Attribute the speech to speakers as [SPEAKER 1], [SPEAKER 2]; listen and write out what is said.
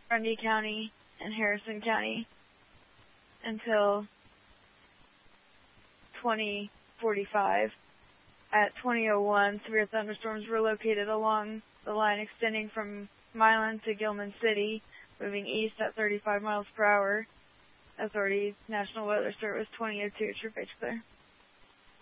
[SPEAKER 1] Grundy County, and Harrison County until 2045. At 2001, severe thunderstorms were located along the line extending from Milan to Gilman City, moving east at 35 miles per hour. Authorities, National Weather Service, 2002, True Face Clear.